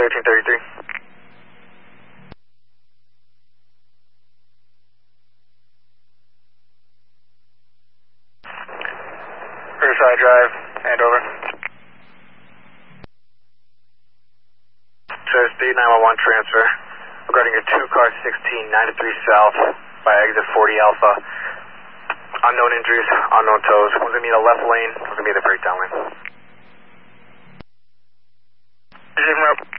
1333. Riverside Drive, hand over. Says D 911 transfer. Regarding your 2-car 1693 South by exit 40 Alpha. Unknown injuries, unknown tows. One's gonna be in the left lane, one's gonna be in the breakdown lane. Rep.